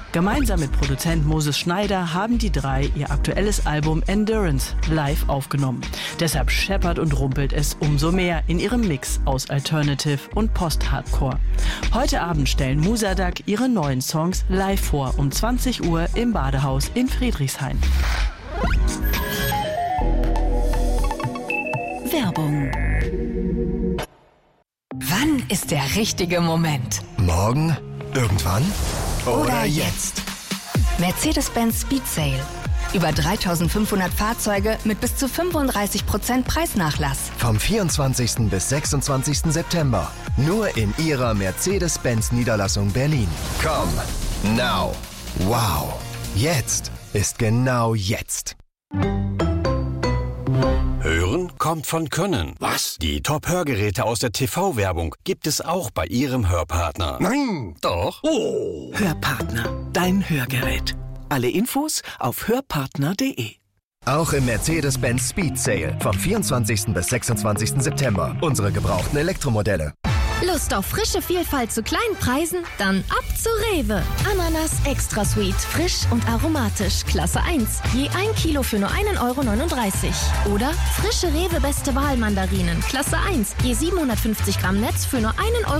Gemeinsam mit Produzent Moses Schneider haben die drei ihr aktuelles Album Endurance live aufgenommen. Deshalb scheppert und rumpelt es umso mehr in ihrem Mix aus Alternative und Post-Hardcore. Heute Abend stellen Musadak ihre neuen Songs live vor, um 20 Uhr im Badehaus in Friedrichshain. Werbung. Wann ist der richtige Moment? Morgen? Irgendwann? Oder jetzt? Mercedes-Benz Speed Sale. Über 3.500 Fahrzeuge mit bis zu 35% Preisnachlass. Vom 24. bis 26. September. Nur in Ihrer Mercedes-Benz-Niederlassung Berlin. Komm, now. Wow. Jetzt ist genau jetzt. Hören kommt von Können. Was? Die Top-Hörgeräte aus der TV-Werbung gibt es auch bei Ihrem Hörpartner. Nein! Doch? Oh! Hörpartner, dein Hörgerät. Alle Infos auf hörpartner.de. Auch im Mercedes-Benz Speed Sale vom 24. bis 26. September. Unsere gebrauchten Elektromodelle. Lust auf frische Vielfalt zu kleinen Preisen? Dann ab zu Rewe. Ananas Extra Sweet, frisch und aromatisch, Klasse 1. Je 1 Kilo für nur 1,39 €. Oder frische Rewe Beste Wahl Mandarinen, Klasse 1. Je 750 Gramm Netz für nur 1,39 €.